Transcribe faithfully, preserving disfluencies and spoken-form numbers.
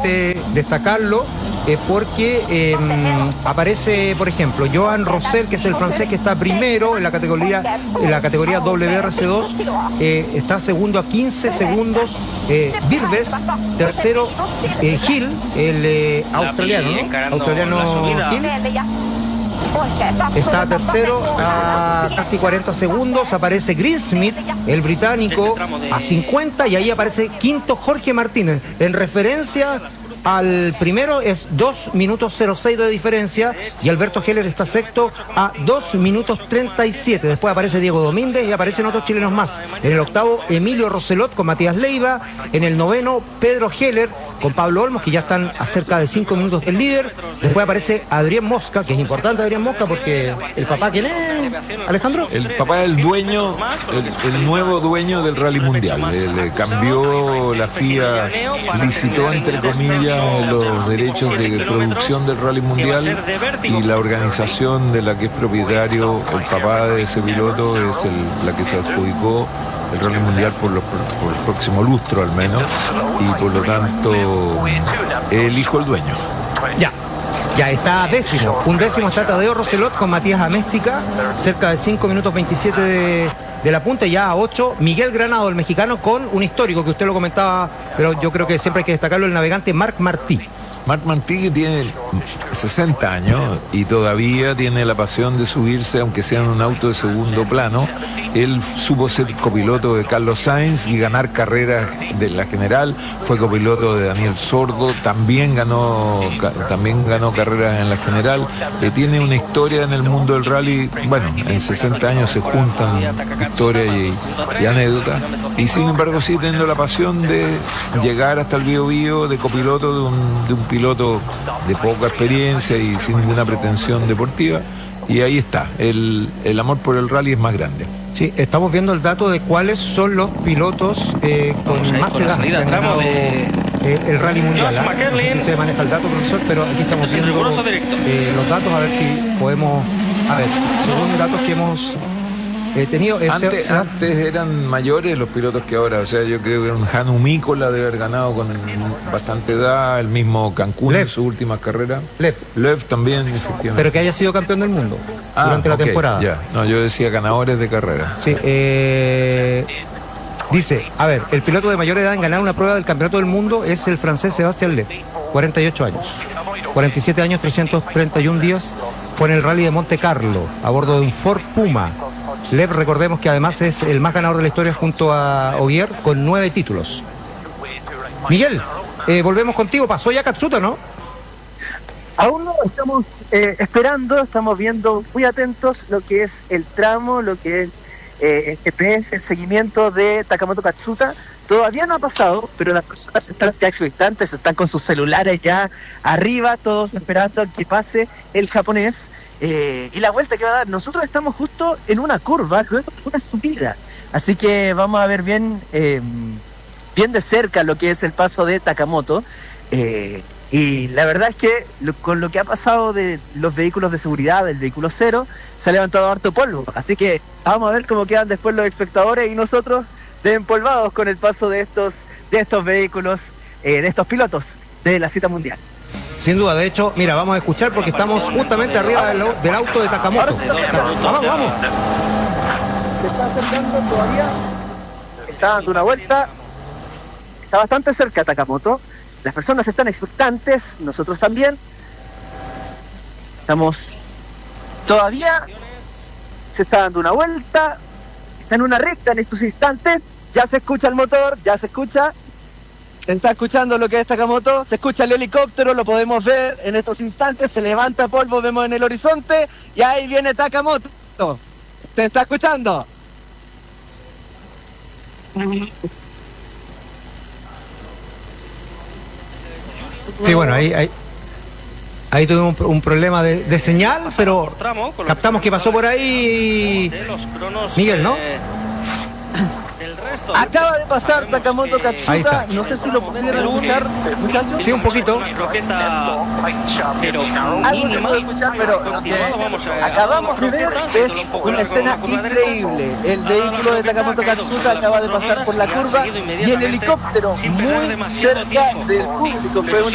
importante destacarlo eh, porque eh, aparece, por ejemplo, Joan Rossel, que es el francés que está primero en la categoría, en la categoría W R C dos, eh, está segundo a quince segundos, eh, Virbes, tercero eh, Hill, el eh, australiano, ¿no? australiano Hill, está tercero a casi cuarenta segundos, aparece Greensmith, el británico, a cincuenta, y ahí aparece quinto Jorge Martínez, en referencia al primero es dos minutos cero seis de diferencia, y Alberto Heller está sexto a dos minutos treinta y siete. Después aparece Diego Domínguez y aparecen otros chilenos más. En el octavo, Emilio Roselot con Matías Leiva. En el noveno, Pedro Heller con Pablo Olmos, que ya están a cerca de cinco minutos del líder. Después aparece Adrián Mosca, que es importante Adrián Mosca porque el papá, ¿quién es, Alejandro? El papá es el dueño, el, el nuevo dueño del Rally Mundial. Le cambió la F I A, licitó entre comillas los derechos de producción del Rally Mundial, y la organización de la que es propietario el papá de ese piloto es el, la que se adjudicó el Rally Mundial por, los, por el próximo lustro al menos, y por lo tanto el hijo del dueño. Ya, ya está décimo. Un décimo está Tadeo Roselot con Matías Améstica, cerca de cinco minutos veintisiete de, de la punta. Ya a ocho, Miguel Granado, el mexicano, con un histórico que usted lo comentaba, pero yo creo que siempre hay que destacarlo, el navegante Marc Martí. Marc Martí, que tiene sesenta años y todavía tiene la pasión de subirse, aunque sea en un auto de segundo plano. Él supo ser copiloto de Carlos Sainz y ganar carreras de la general. Fue copiloto de Daniel Sordo, también ganó, también ganó carreras en la general. Eh, tiene una historia en el mundo del rally. Bueno, en sesenta años se juntan historia y, y anécdotas. Y sin embargo sigue teniendo la pasión de llegar hasta el Bío Bío de copiloto de un, de un piloto de poca experiencia y sin ninguna pretensión deportiva. Y ahí está, el, el amor por el rally es más grande. Sí, estamos viendo el dato de cuáles son los pilotos eh, con más edad que han ganado de... eh, el Rally Mundial. ¿eh? No sé si usted maneja el dato, profesor, pero aquí estamos viendo eh, los datos, a ver si podemos... A ver, según datos que hemos eh, tenido... Eh, antes, se... antes eran mayores los pilotos que ahora, o sea, yo creo que un Hannu Mikkola debe haber ganado con bastante edad, el mismo Cancún Lev. En sus últimas carreras. Lev. Lev también, efectivamente. Pero que haya sido campeón del mundo ah, durante okay, la temporada. Ya. No, yo decía ganadores de carrera. Sí, eh... dice, a ver, el piloto de mayor edad en ganar una prueba del campeonato del mundo es el francés Sébastien Lev, cuarenta y ocho años, cuarenta y siete años, trescientos treinta y un días, fue en el Rally de Monte Carlo, a bordo de un Ford Puma. Lev, recordemos que además es el más ganador de la historia junto a Ogier, con nueve títulos. Miguel, eh, volvemos contigo, pasó ya Katsuta, ¿no? Aún no, estamos eh, esperando, estamos viendo muy atentos lo que es el tramo, lo que es Eh, el G P S, el seguimiento de Takamoto Katsuta. Todavía no ha pasado, pero las personas están ya expectantes, están con sus celulares ya arriba, todos esperando a que pase el japonés eh, y la vuelta que va a dar. Nosotros estamos justo en una curva, luego de una subida, así que vamos a ver bien eh, bien de cerca lo que es el paso de Takamoto. eh, Y la verdad es que lo, con lo que ha pasado de los vehículos de seguridad, del vehículo cero, se ha levantado harto polvo. Así que vamos a ver cómo quedan después los espectadores y nosotros de empolvados con el paso de estos, de estos vehículos, eh, de estos pilotos de la cita mundial. Sin duda, de hecho, mira, vamos a escuchar porque estamos justamente arriba del, del auto de Takamoto. Vamos, vamos. Se está acercando todavía, está dando una vuelta, está bastante cerca Takamoto. Las personas están expectantes, nosotros también. Estamos todavía, se está dando una vuelta, está en una recta en estos instantes, ya se escucha el motor, ya se escucha, se está escuchando lo que es Takamoto, se escucha el helicóptero, lo podemos ver en estos instantes, se levanta polvo, vemos en el horizonte, y ahí viene Takamoto, se está escuchando. Sí, bueno, ahí, ahí, ahí tuvimos un, un problema de, de señal, pero captamos que pasó por ahí Miguel, ¿no? Acaba de pasar Takamoto Katsuta, no sé si lo pudieron escuchar, muchachos. Sí, un poquito. Algo se puede escuchar, pero lo que acabamos de ver es una escena increíble. El vehículo de Takamoto Katsuta acaba de pasar por la curva y el helicóptero muy cerca del público. Fue una